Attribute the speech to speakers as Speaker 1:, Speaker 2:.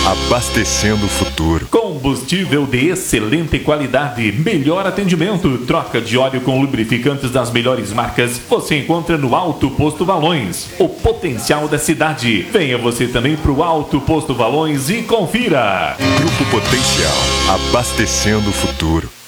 Speaker 1: abastecendo o futuro.
Speaker 2: Combustível de excelente qualidade, melhor atendimento, troca de óleo com lubrificantes das melhores marcas, você encontra no Alto Posto Valões, o potencial da cidade. Venha você também para o Alto Posto Valões e confira.
Speaker 1: Grupo Potencial, abastecendo o futuro.